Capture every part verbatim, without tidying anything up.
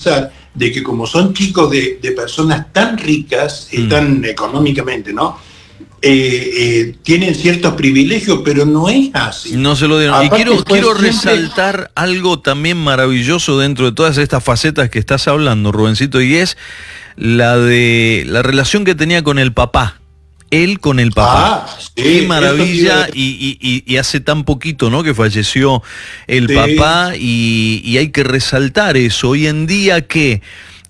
pensar de que como son chicos de, de personas tan ricas, eh, mm. tan económicamente, ¿no? Eh, eh, tienen ciertos privilegios, pero no es así. No se lo dieron. Aparte, y quiero, quiero siempre... resaltar algo también maravilloso dentro de todas estas facetas que estás hablando, Rubencito, y es la de la relación que tenía con el papá. Él con el papá. Ah, sí, qué maravilla, y, y, y hace tan poquito, ¿no?, que falleció el sí. papá, y, y hay que resaltar eso. Hoy en día que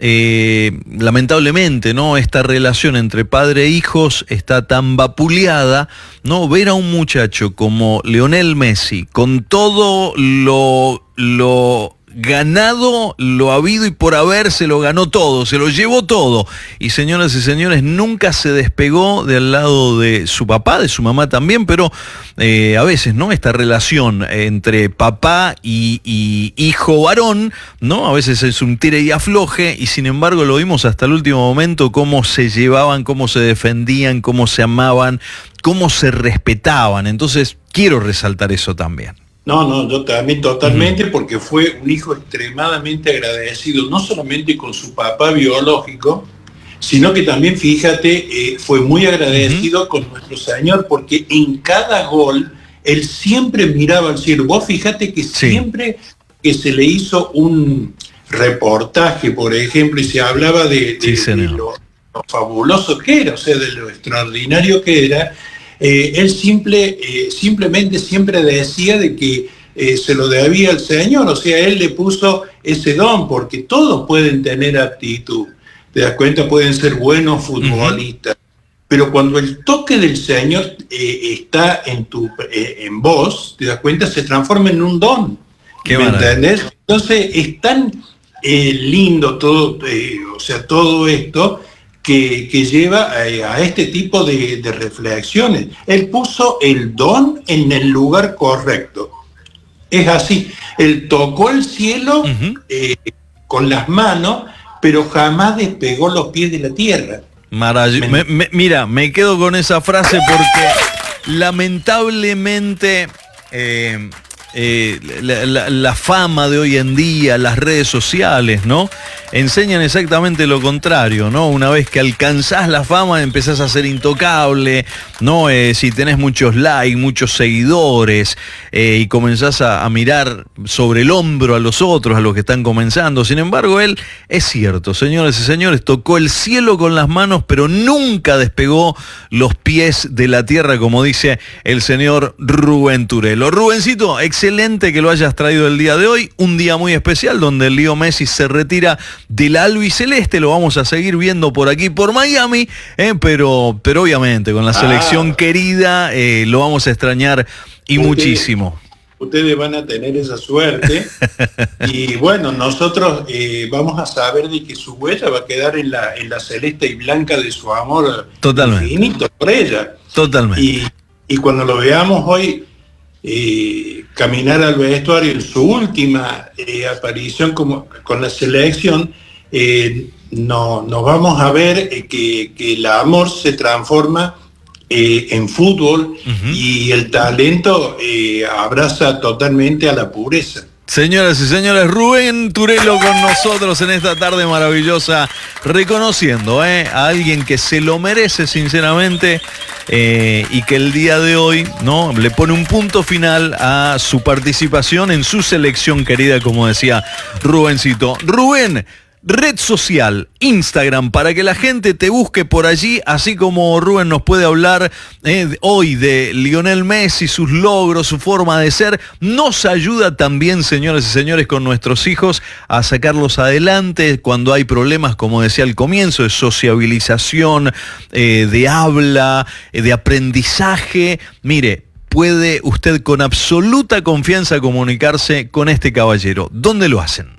eh, lamentablemente, ¿no?, esta relación entre padre e hijos está tan vapuleada, ¿no? Ver a un muchacho como Lionel Messi, con todo lo, lo ganado, lo habido y por haber, se lo ganó todo, se lo llevó todo, y señoras y señores, nunca se despegó del lado de su papá, de su mamá también, pero eh, a veces, ¿no?, esta relación entre papá y, y hijo varón, ¿no?, a veces es un tire y afloje, y sin embargo lo vimos hasta el último momento, cómo se llevaban, cómo se defendían, cómo se amaban, cómo se respetaban. Entonces quiero resaltar eso también. No, no, yo también totalmente, porque fue un hijo extremadamente agradecido, no solamente con su papá biológico, sino que también, fíjate, eh, fue muy agradecido uh-huh. con nuestro Señor, porque en cada gol él siempre miraba al cielo. Vos fíjate que sí. siempre que se le hizo un reportaje, por ejemplo, y se hablaba de, de, sí, de lo, lo fabuloso que era, o sea, de lo extraordinario que era, Eh, él simple, eh, simplemente siempre decía de que eh, se lo debía al Señor, o sea, él le puso ese don, porque todos pueden tener aptitud, te das cuenta, pueden ser buenos futbolistas, uh-huh. pero cuando el toque del Señor eh, está en, tu, eh, en vos, te das cuenta, se transforma en un don. Qué ¿Me entendés? Entonces es tan eh, lindo todo, eh, o sea, todo esto, Que, que lleva a, a este tipo de, de reflexiones. Él puso el don en el lugar correcto. Es así. Él tocó el cielo uh-huh. eh, con las manos, pero jamás despegó los pies de la tierra. Maravilloso. Me, me, mira, me quedo con esa frase porque lamentablemente eh, eh, la, la, la fama de hoy en día, las redes sociales, ¿no?, enseñan exactamente lo contrario, ¿no? Una vez que alcanzás la fama, empezás a ser intocable, ¿no? Eh, si tenés muchos likes, muchos seguidores, eh, y comenzás a, a mirar sobre el hombro a los otros, a los que están comenzando. Sin embargo, él, es cierto, señores y señores, tocó el cielo con las manos, pero nunca despegó los pies de la tierra, como dice el señor Rubén Turelo. Rubencito, excelente que lo hayas traído el día de hoy, un día muy especial donde el Leo Messi se retira del albiceleste. Lo vamos a seguir viendo por aquí, por Miami, eh, pero, pero obviamente con la selección ah. querida eh, lo vamos a extrañar y ustedes, muchísimo. Ustedes van a tener esa suerte y bueno, nosotros eh, vamos a saber de que su huella va a quedar en la, en la celeste y blanca de su amor totalmente infinito por ella. Totalmente. Y, y cuando lo veamos hoy Eh, caminar al vestuario en su última eh, aparición como, con la selección, eh, no, nos vamos a ver eh, que, que el amor se transforma eh, en fútbol uh-huh. y el talento eh, abraza totalmente a la pureza. Señoras y señores, Rubén Turelo con nosotros en esta tarde maravillosa, reconociendo eh, a alguien que se lo merece sinceramente eh, y que el día de hoy, ¿no?, le pone un punto final a su participación en su selección querida, como decía Rubencito. Rubén, red social, Instagram, para que la gente te busque por allí, así como Rubén nos puede hablar eh, hoy de Lionel Messi, sus logros, su forma de ser, nos ayuda también, señores y señores, con nuestros hijos a sacarlos adelante cuando hay problemas, como decía al comienzo, de sociabilización, eh, de habla, eh, de aprendizaje. Mire, puede usted con absoluta confianza comunicarse con este caballero. ¿Dónde lo hacen?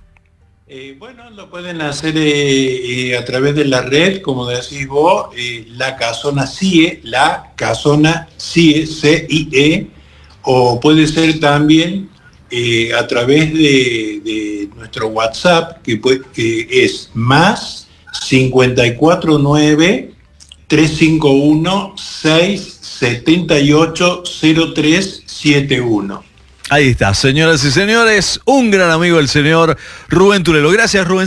Eh, bueno, lo pueden hacer eh, eh, a través de la red, como decís vos, eh, La Casona C I E, La Casona C I E, C I E, o puede ser también eh, a través de, de nuestro WhatsApp, que, puede, que es más cincuenta y cuatro nueve, trescientos cincuenta y uno, seiscientos setenta y ocho, cero tres setenta y uno. Ahí está, señoras y señores, un gran amigo el señor Rubén Turelo. Gracias, Rubén.